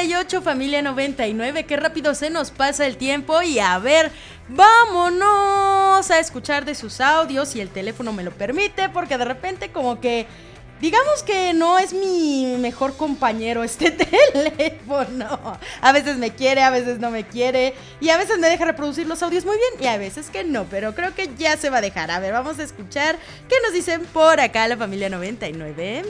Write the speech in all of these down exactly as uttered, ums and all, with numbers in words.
y ocho, familia noventa y nueve, qué rápido se nos pasa el tiempo. Y a ver, vámonos a escuchar de sus audios, si el teléfono me lo permite, porque de repente como que, digamos que no es mi mejor compañero este teléfono. A veces me quiere, a veces no me quiere, y a veces me deja reproducir los audios muy bien, y a veces que no, pero creo que ya se va a dejar. A ver, vamos a escuchar qué nos dicen por acá la familia noventa y nueve.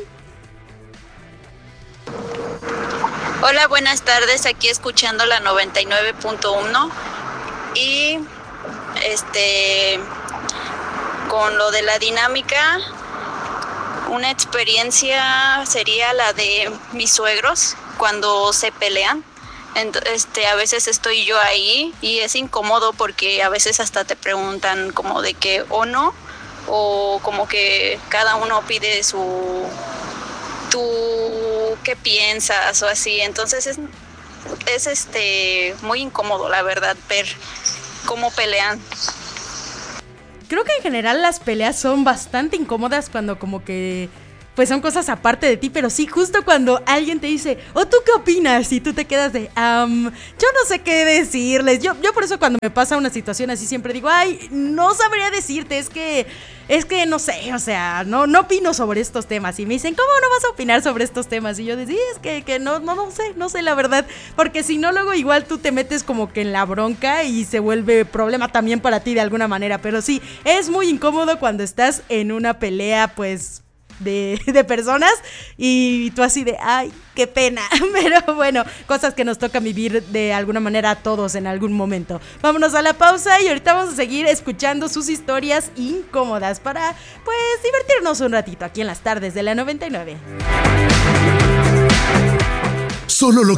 Hola, buenas tardes, aquí escuchando la noventa y nueve punto uno y este con lo de la dinámica, una experiencia sería la de mis suegros cuando se pelean. Entonces, este, a veces estoy yo ahí y es incómodo porque a veces hasta te preguntan como de qué o no, o como que cada uno pide su tú qué piensas o así. Entonces es es este muy incómodo, la verdad, ver cómo pelean. Creo que en general las peleas son bastante incómodas cuando como que pues son cosas aparte de ti, pero sí, justo cuando alguien te dice, ¿o tú qué opinas? Y tú te quedas de, um, yo no sé qué decirles. Yo, yo por eso cuando me pasa una situación así siempre digo, ay, no sabría decirte, es que, es que no sé, o sea, no, no opino sobre estos temas. Y me dicen, ¿cómo no vas a opinar sobre estos temas? Y yo digo, sí, es que, que no, no, no sé, no sé la verdad. Porque si no, luego igual tú te metes como que en la bronca y se vuelve problema también para ti de alguna manera. Pero sí, es muy incómodo cuando estás en una pelea, pues, De, de personas y tú así de, ay, qué pena, pero bueno, cosas que nos toca vivir de alguna manera a todos en algún momento. Vámonos a la pausa y ahorita vamos a seguir escuchando sus historias incómodas para, pues, divertirnos un ratito aquí en las tardes de la noventa y nueve. Solo lo